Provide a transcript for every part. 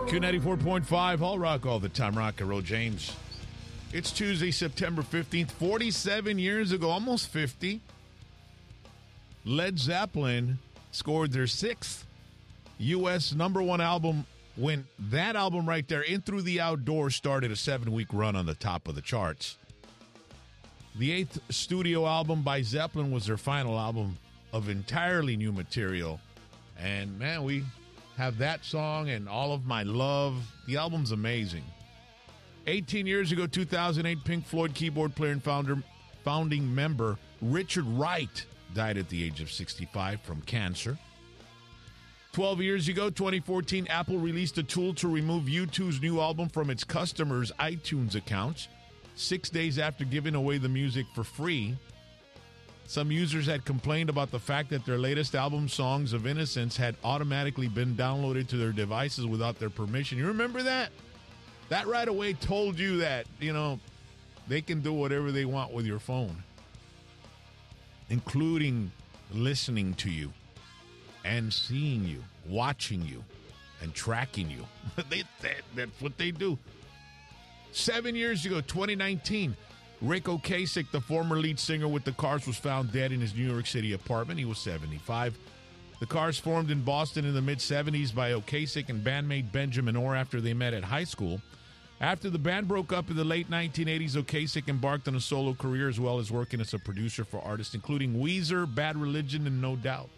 Q94.5, All Rock, all the time. Rock and Roll James. It's Tuesday, September 15th, 47 years ago, almost 50. Led Zeppelin scored their sixth U.S. number one album when that album right there, In Through the Outdoors, started a 7-week run on the top of the charts. The eighth studio album by Zeppelin was their final album of entirely new material. And, man, we have that song and All of My Love. The album's amazing. 18 years ago, 2008, Pink Floyd keyboard player and founding member Richard Wright died at the age of 65 from cancer. 12 years ago, 2014, Apple released a tool to remove U2's new album from its customers' iTunes accounts. 6 days after giving away the music for free, some users had complained about the fact that their latest album, Songs of Innocence, had automatically been downloaded to their devices without their permission. You remember that? That right away told you that, they can do whatever they want with your phone, including listening to you and seeing you, watching you, and tracking you. That's what they do. 7 years ago, 2019, Rick Ocasek, the former lead singer with the Cars, was found dead in his New York City apartment. He was 75. The Cars formed in Boston in the mid-'70s by Ocasek and bandmate Benjamin Orr after they met at high school. After the band broke up in the late 1980s, Ocasek embarked on a solo career as well as working as a producer for artists including Weezer, Bad Religion, and No Doubt.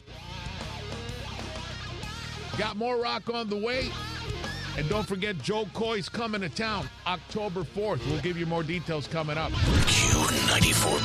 Got more rock on the way. And don't forget, Joe Coy's coming to town October 4th. We'll give you more details coming up. Q94.